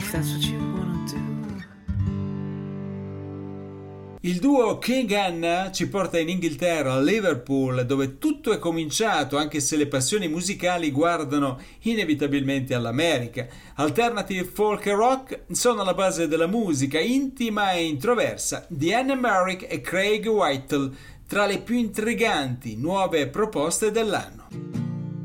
if that's what you wanna do. Il duo King Anna ci porta in Inghilterra, a Liverpool, dove tutto è cominciato, anche se le passioni musicali guardano inevitabilmente all'America. Alternative folk e rock sono alla base della musica intima e introversa di Anne Merrick e Craig Whittle, tra le più intriganti nuove proposte dell'anno.